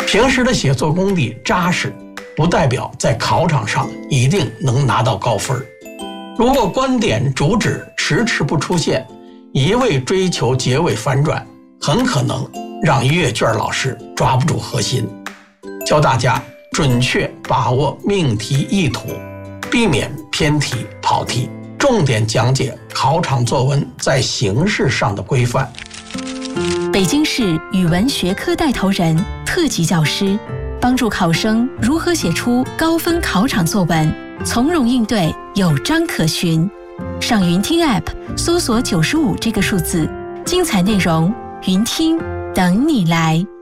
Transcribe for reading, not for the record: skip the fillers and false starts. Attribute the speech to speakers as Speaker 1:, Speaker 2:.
Speaker 1: 平时的写作功底扎实，不代表在考场上一定能拿到高分。如果观点主旨迟迟不出现，一味追求结尾反转，很可能让阅卷老师抓不住核心。教大家准确把握命题意图，避免偏题跑题，重点讲解考场作文在形式上的规范。
Speaker 2: 北京市语文学科带头人、特级教师，帮助考生如何写出高分考场作文，从容应对，有章可循。上云听 App 搜索95这个数字，精彩内容云听等你来。